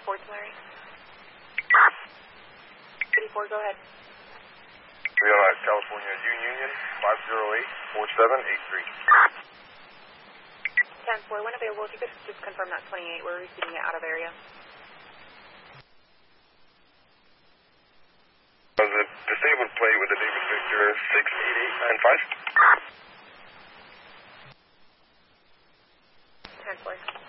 84, Tulare. 84, go ahead. We are California Union 508-4783. 10-4, when available, if you could just confirm that 28, we're receiving it out of area. Was a disabled plate with a David Victor 68895. 10-4.